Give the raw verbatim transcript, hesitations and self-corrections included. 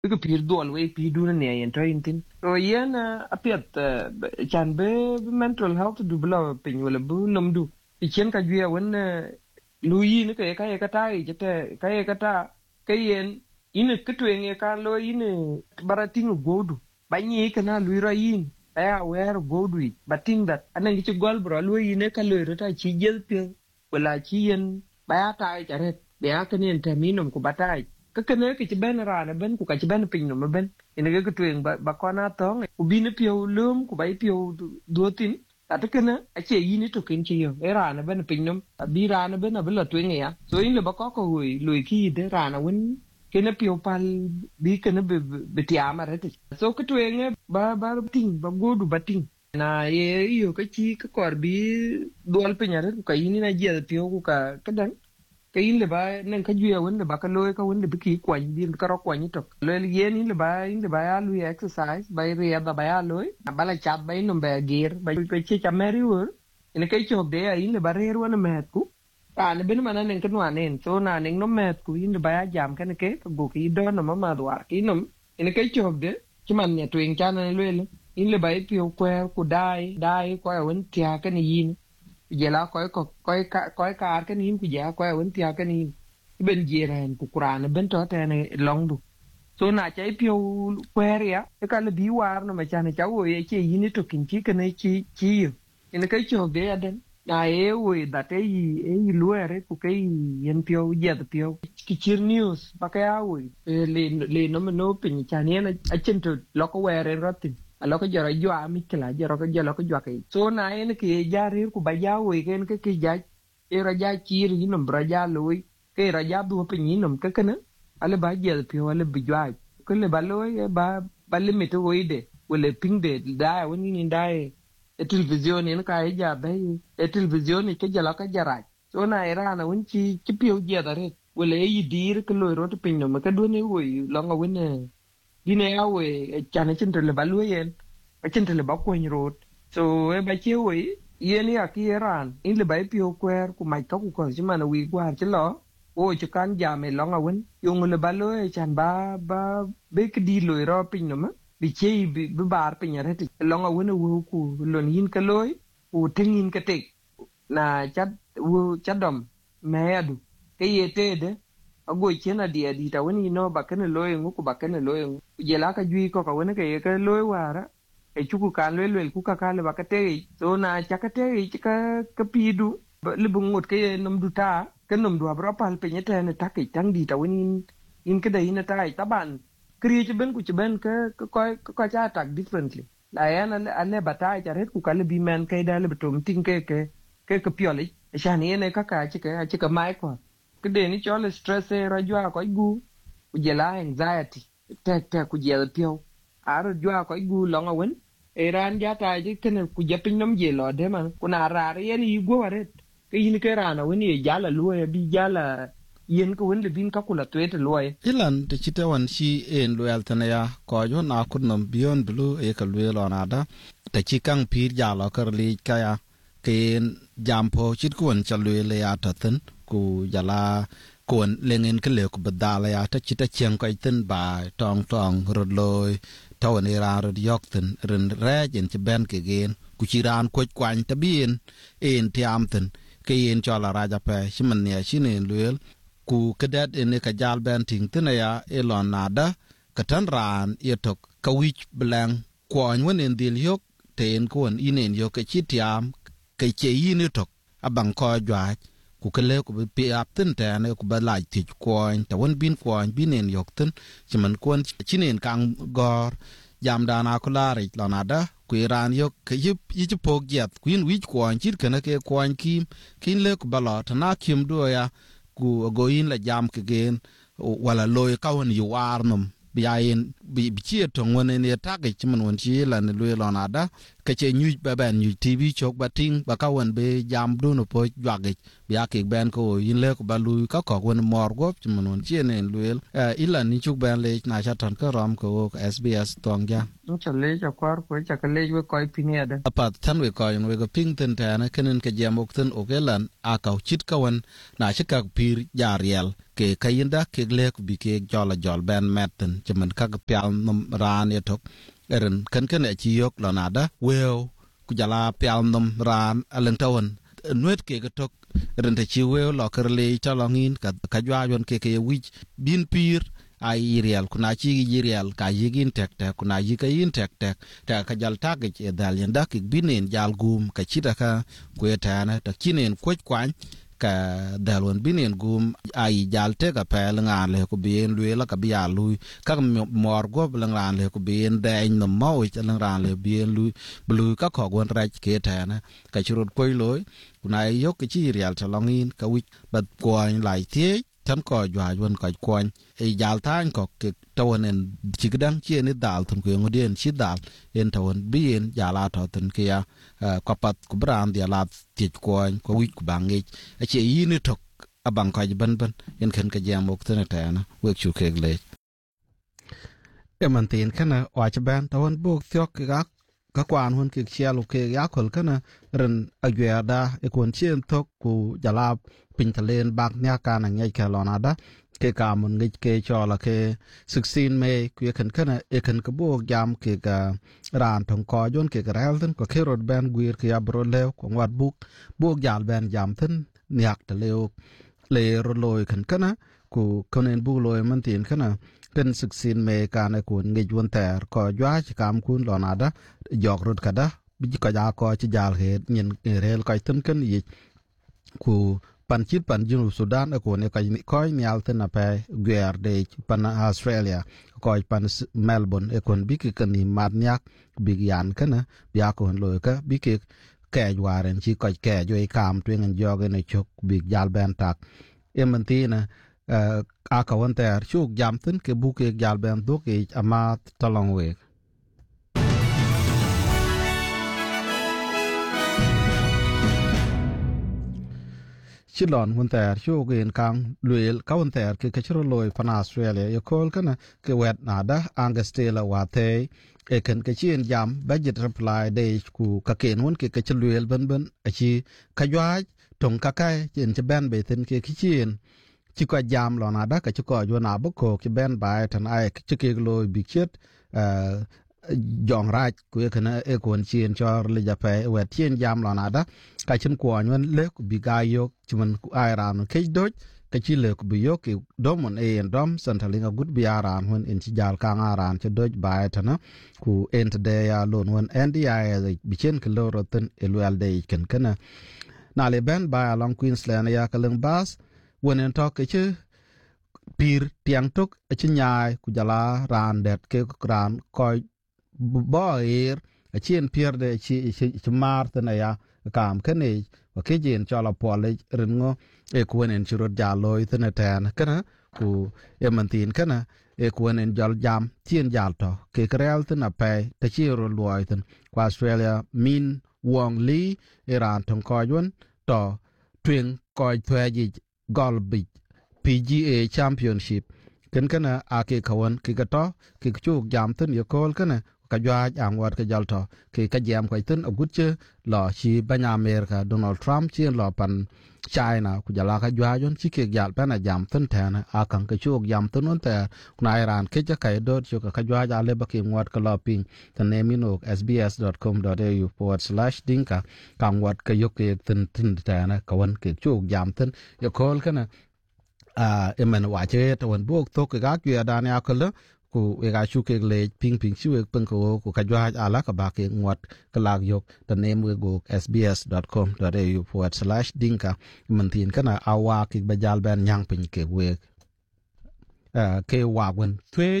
cái pir dual we pi du na ne yen to intin so yen apiat chan be mental health du bla pin wala bu nom du ichen ka jwe won luyi ne ke ka ka ta i jete ka ka ta ka yen ine kitwen e ka lo ine barating godu banyi kana luira yin aya wer godu bating that anan gi gol bro lo ine ka lo ta chi jel pe wala chi yen baya ta i jaret be aka ne terminum ku batai ka kene ke ci ben rana ben ku ka ci ben pin no ben ina ga ko tuen ba ko na tong ku bi ne pio lum ku bai pio duotin ta te kene a che yini to kin ci yo e rana ben pin no bi rana ben a bela tuen ya so in le ba ko ko hui lui ki de rana wen kene pio pal bi kene be ti amare te so ko tuen ba ba ting ba godu ba ting na ye yo ka ci ka kor bi dol pinyare ku ka yini na je pio ku ka kadan cái in le ba nen ka juya won le ba ka loy ka won le biki kwany din ka ro kwany to le yen in le ba in le ba ya lu exercise ba ri ba ba ya loy ba la chat ba in be gir ba pe che cha meri wor in kai chok de in le ba re ro na met ku ta ne ben mana nen ka nwa nen so na nen no met ku in le ba ya jam ka ne ke go ki do na ma ma dwar ki nom in kai chok de chi man ne twen cha na le le in le ba pi kwer ku dai dai ko won tia ka ni yin giờ là coi coi coi cả cái nín của giá coi vấn tia cái nín bên kia này của Quran bên đó thế này long đủ số nào chạy phiêu que rồi á cái là biu war nó mà cha này cháu rồi chị gì nữa chụp kinh chỉ cái này chỉ chỉ cái cái chỗ đấy à đến này ơi đặt cái gì ấy lúa đấy của cái yên phiêu giờ tập phiêu cái chiên news ba cái áo lên lên nó mà nó bình cha này là trên từ nó có que rồi rất tin alo ka jara jwa mi kala jara ka jala ka jwa kai so na en ke jarir ku ba ja we ken ke ke ja e ra ja chir ni nom bra ja loy ke ra ja du pe ni nom ka kana ale ba jel pi wala bi jwa ko le ba loy ba ba le mi to ide wala ping de da woni ni dai e television ni ka ja ba e television ni ke jala ka jara so na era na won chi chi pi je da re wala e dir ke loy ro to pe nom ka do ne wo lo nga wona dine awe chana chintre ba luyen a chintre ba ko road so e ba chewe yeni akiran in le ba pio kwer ku mai ka ku ko jimana wi gwar chlo o chukan jame longa wen yung le ba lo chan ba ba be kdi lo ro pin no ma bi chei bi bar pin ya reti longa wen wo ku lon yin ka loy ku tingin ka tek na chat wo chadom me adu ke yete de ago chena dia di ta woni no bakene loy ngu ku bakene loy je la ka jui ko ka woni ke ke loy wara e chuku kan loy loy ku ka ka le bakate so na chakate ka ka pidu le bungut ke nom du ta ke nom du abra pal pe nyete ne ta ke tang di ta woni in ke dai na tai taban kri che ben ku che ben ke ko ko cha tak differently la yana ale batai cha ret ku ka le bi men ke da le betum tin ke ke ke ke pioli shani ne ka ka che ke che ka mai ko cái đề ní cho là stress ra doa có gu kuje la anxiety te te kuje pio aro doa có gu long awen eran ja ta ji ken kuje pin nom je lo de man kuna ra re ni go waret ke yin ke rana wen ye jala lo ya bi jala yen ko wen le bin ka kula twete lo ye ilan te chite wan shi en loyal tanaya ko jo na kunnom beyond blue e ka lo na da te chi kang pir jala kar li ka ya ken jampo chit kun chalwe le ya taten ku jala kon lengen ke le ku badala ya ta chita chiang ko iten ba tong tong rod loy tawni ra rod yokten ren rejen che ben ke gen ku chiran ko kwan ta bin en tiamten ke en chola raja pe shiman ne shinen luel ku kedat en ka jal ben ting tena ya elon nada katan ran yetok kawich blang kwan wonen dil yok ten kon inen yok ke chitiam ke che yin tok abang ko jwa ku kele ku bi apten ta ne ku balai ti kwon ta won bin kwon binen yokten chiman kwon chinen kang gor jam dana kulari lanada ku iran yok ke yip yip pogyat kuin wich kwon chit kana ke kwon kim kin le ku balot na kim do ya ku goin la jam ke gen wala loy kawon yu warnum biayen bi chi to ngone ne ta ke chman won chi la ne lwe lon ada ke che nyu ba ban nyu tv chok ba ting ba ka won be jam du no po jwa ge bi ake ben ko yin le ko ba lu ka ko won mor go chman won chi ne lwe ilan ni chuk ban le na cha ton ka ram ko sbs tong ja cha le cha kwar ko cha ka le we ko pinia da apat tan we ko yin we go ping ten ta na kenen ke jam ok ten ogelan a ka chit ka won na chi ka pir ja riel ke kayinda ke le ko bi ke jola jol ben meten chman ka pyal nom ran e tok eren kan kan e chi yok lonada weo ku jala pyal nom ran alen tawon nuet ke tok eren te chi weo lo kerle ta longin ka ka jwa yon ke ke wich bin pir ai real kuna chi gi real ka yigin tek tek kuna yi ka yin tek tek ta ka jal ta ke dal yanda ke binen jal gum ka chita ka ku eta na ta kinen ko kwan ka dalon binen gum ai jal te ka pel ngan le ko bien lwe la ka bia lu ka mor go blang ran le ko bien dein no mo ich lang ran le bien lu blu ka ko gon rach ke ta na ka churut koi loy kuna yok ke chi real ta longin ka wich bat kwan lai tie tan ko jwa won ko kwan e jal tan ko ke tawonen chigdang chi ni dal tun ko ngodien chi dal en tawon bien jala to tun ke ya ko pat ku bran dia la ti kwan ko wi ku bangi e che yini tok abang ko ban ban en ken ka jam ok tun ta na wek chu ke le e man tin kana wa cha ban tawon buk tyok ga ka kwan hon ke chialu ke ya kol kana ren agweda e kon chien tok ku jala pin talen bak nya kana ngai ka lonada ke ka mun ngai ke chola ke sixteen me ku ken kana e ken ka bo jam ke ka ran thong ko jon ke ka relten ko ke rod ben guir ke abro lew ko wat buk bo jal ben jam ten nyak te lew le ro loy ken kana ku konen bu loy man tin kana ken sixteen me kana ku ngai won ter ko jwa kam kun lonada jog rod kada bi ko ja ko ci jal he nyen rel ko ten ken yi ku pan chit pan jinu Sudan ko ne kai ko ni alten ape gwer de pan Australia ko pan Melbourne e kon bi ke ni mad nyak bi yan kana bi ko lo ka bi ke ke waren chi ko ke jo e kam twen en joge ne chok bi jal ben tak e man ti na a ka won ter chuk jam ten ke bu ke jal ben do ke ama talong weชิลอนวันแต่ช่วงเงินกลางลุยเขาวันแต่คือเขาชอบลอยพนาออสเตรเลียยกคนกันนะคือเวทนาดาอังกฤษเตลว่าเทเอกันก็เชื่อยำบัจจิตรับลายได้กูกะเกณฑ์วันคือเขาจะลุยบันบันอาชีขยายตรงกะไก่เจนจะแบนไปถึงคือขี้เชี่ยนชิกอยำหลอนาดาก็ชิกอยนาบุกโคจะแบนไปทันไอชิกเกลอยบิกเชิดเอ่อยองราชกูเอกันนะเอควรเชียนจอร์เลยจะไปเวทเชียนยำหลอนาดาก็ฉันกวนวันเล็กบิกายกจมันไอรานเคยโดยก็ชิเล็กบิยกดอมมันเอ็นดอมสันทลิงกุดบิอารานวันอินชิจาลกางอารานจะโดยบายทันนะกูเอ็นทเดียลอนวันเอ็นดีไอบิเชนคิโลรตันเอลเอลเดย์กันกันนะนาเลเบนบายลองควีนส์แลนด์ยากำลังบาสวันนี้ทอกก็ชื่อปีร์เตียงทุกชิญญากุจลารานเด็ดเกกรานคอยบ่อเอร์เชียนเพียร์เดชิชิมาร์ตันยากามขึ้นเองว่าเคจินจอลพอเลยเรื่องงเอควรเอ็นชุดยาลอยตันแทนกันนะกูเอมันตีนกันนะเอควรเอ็นจอลยามเชียนยาลต่อเกกเรลตันไปแต่ชีรลอยตันกว่าออสเตรเลียมินวองลีเอรานทงคอยวนต่อทวีงคอยทวีจิกอลบิพี จี เอ Championship กันกันนะอาเกขวันกิกต่อกิกจูกยามตันยกอลกันนะกจวาอ่างวัดกจัลทอคือกระยำไข่ต้นอกุเจหล่อชีบัญญาเมริกาโดนัลด์ทรัมป์เชียนหล่อปันชายนะกุจลากระยวายนชิเกียร์เป็นยำต้นแทนอาคังกระชูกยำต้นนั้นแต่นายรานคิดจะไข่โดดชูกับกระยวายาเลบกิมวัดกลอปิงตันเนมิโนก เอส บี เอส ดอท คอม ดอท เอ ยู forward slash ดิ้งกะกังวัดกระยกเกิดต้นต้นแทนกวันเกิดชูกยำต้นยกโคลกันนะอ่าเอ็มเอ็นว่าเจตวันบวกตกกากอยู่ดานยาคนละกูเอกาชูเกเลพิงพิงช่วยเปิงกูกูขยายอาลักบาเกงวดกลากยกตันเนมเวกู เอส บี เอส ดอท คอม ดอท เอ ยู forward slash ดิ้งกะมันทีนกันนะอาวากิบจัลแบนยังเป็นเกเวกเอ่อเกวาวันทเว